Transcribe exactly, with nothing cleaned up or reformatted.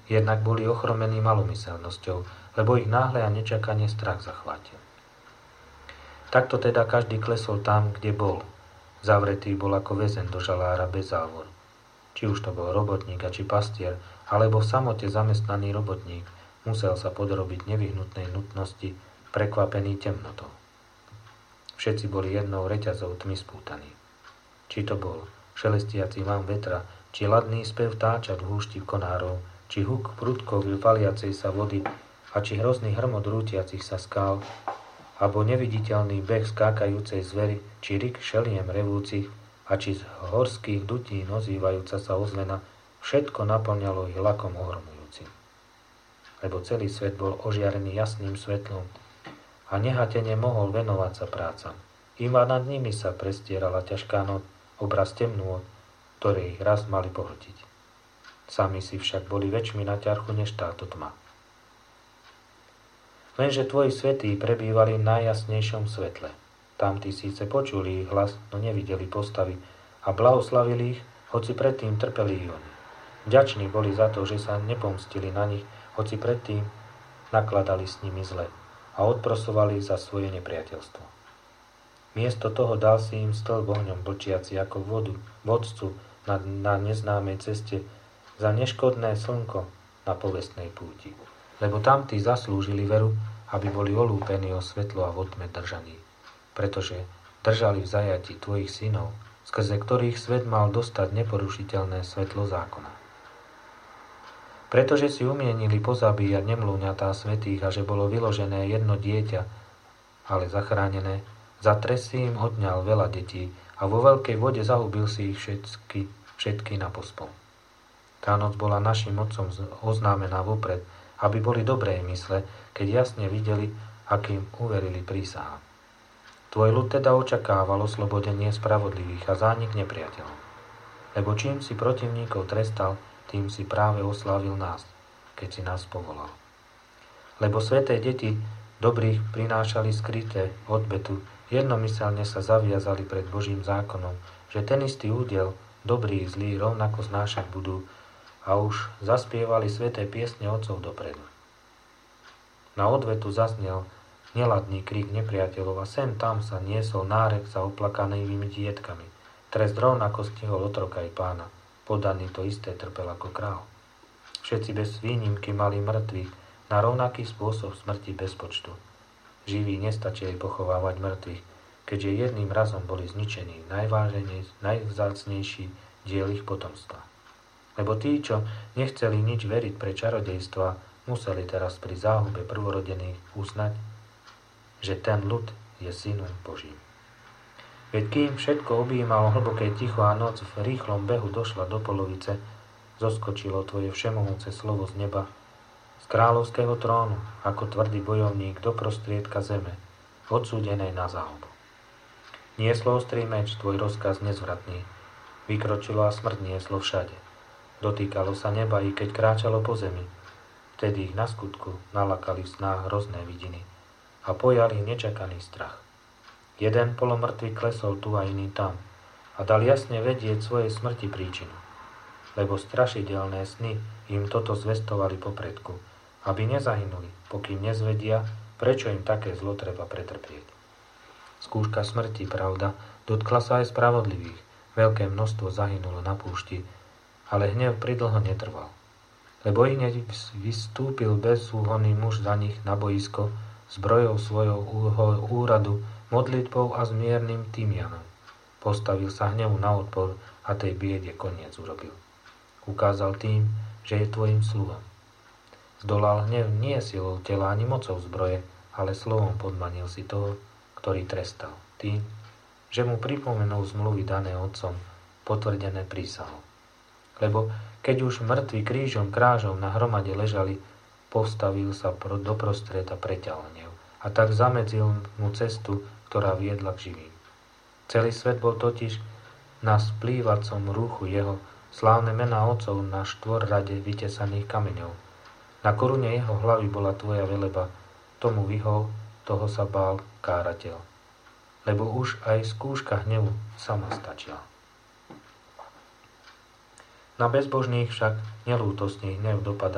Jednak boli ochromení malomyselnosťou, lebo ich náhle a nečakane strach zachvátil. Takto teda každý klesol tam, kde bol. Zavretý bol ako väzeň do žalára bez závor. Či už to bol robotník a či pastier, alebo v samote zamestnaný robotník, musel sa podrobiť nevyhnutnej nutnosti, prekvapený temnotou. Všetci boli jednou reťazou tmy spútaní. Či to bol šelestiaci vám vetra, či ladný spev vtáča v húšti konárov, či huk prudkov valiacej sa vody a či hrozný hrmot rútiacich sa skál, alebo neviditeľný beh skákajúcej zvery, či rik šeliem revúcich a či z horských dutín ozývajúca sa ozvena, všetko naplňalo ich lakom ohromujúcim. Lebo celý svet bol ožiarený jasným svetlom a nehatene mohol venovať sa prácam. Iba nad nimi sa prestierala ťažká noc, obraz temnôt, ktoré ich raz mali pohltiť. Sami si však boli väčšmi na ťarchu než táto tma. Lenže tvoji svätí prebývali v najjasnejšom svetle. Tamtí síce počuli ich hlas, no nevideli postavy a blahoslavili ich, hoci predtým trpeli ich oni. Vďační boli za to, že sa nepomstili na nich, hoci predtým nakladali s nimi zle a odprosovali za svoje nepriateľstvo. Miesto toho dal si im stĺp ohňom blčiaci ako vodu, vodcu na, na neznámej ceste za neškodné slnko na povestnej púti. Lebo tamtí zaslúžili veru, aby boli olúpení o svetlo a v otme držaní. Pretože držali v zajati tvojich synov, skrze ktorých svet mal dostať neporušiteľné svetlo zákona. Pretože si umienili pozabíjať nemlúňatá svätých a že bolo vyložené jedno dieťa, ale zachránené, za trest si im odňal veľa detí a vo veľkej vode zahubil si ich všetky, všetky na pospol. Tá noc bola našim otcom oznámená vopred, aby boli dobrej mysle, keď jasne videli, akým uverili prísahám. Tvoj ľud teda očakával oslobodenie spravodlivých a zánik nepriateľov. Lebo čím si protivníkov trestal, tým si práve oslávil nás, keď si nás povolal. Lebo sväté deti dobrých prinášali skryté odbetu, jednomyselne sa zaviazali pred Božím zákonom, že ten istý údiel dobrý i zlý rovnako znášať budú a už zaspievali sväté piesne otcov dopredu. Na odvetu zaznel neladný krík nepriateľov a sem tam sa niesol nárek za oplakanými dietkami. Trest rovnako stihol otroka i pána. Podaný to isté trpel ako král. Všetci bez výnimky mali mŕtvych na rovnaký spôsob smrti bez počtu. Živí nestačili pochovávať mŕtvych, keďže jedným razom boli zničení najvzácnejší diel ich potomstva. Lebo tí, čo nechceli nič veriť pre čarodejstva, museli teraz pri záhube prvorodených uznať, že ten ľud je synom Božím. Veď kým všetko objímalo hlboké ticho a noc v rýchlom behu došla do polovice, zoskočilo tvoje všemohúce slovo z neba, z kráľovského trónu, ako tvrdý bojovník do prostriedka zeme, odsúdenej na záhubu. Nieslo ostrý meč, tvoj rozkaz nezvratný, vykročilo a smrť nieslo všade. Dotýkalo sa neba, i keď kráčalo po zemi. Vtedy ich na skutku nalakali v snách hrozné vidiny a pojali nečakaný strach. Jeden polomrtvý klesol tu a iný tam a dal jasne vedieť svojej smrti príčinu. Lebo strašidelné sny im toto zvestovali popredku, aby nezahynuli, pokým nezvedia, prečo im také zlo treba pretrpieť. Skúška smrti, pravda, dotkla sa aj spravodlivých. Veľké množstvo zahynulo na púšti, ale hnev pridlho netrval. Lebo ich hneď vystúpil bezúhonný muž za nich na boisko, zbrojou svojho úradu, modlitbou a zmierným tymianom. Postavil sa hnevu na odpor a tej biede koniec urobil. Ukázal tým, že je tvojim sluhom. Zdolal hnev nie silou tela ani mocou zbroje, ale slovom podmanil si toho, ktorý trestal, tým, že mu pripomenul zmluvy dané otcom, potvrdené prísahou. Lebo keď už mŕtvi krížom krážom na hromade ležali, postavil sa doprostred a preťal hnev a tak zamedzil mu cestu, ktorá viedla k živým. Celý svet bol totiž na splývacom rúchu jeho, slávne mená otcov na štvorrade vytesaných kameňov. Na korune jeho hlavy bola tvoja veleba, tomu vyhol, toho sa bál kárateľ. Lebo už aj skúška hnevu sama stačila. Na bezbožných však nelútostný hnev dopadal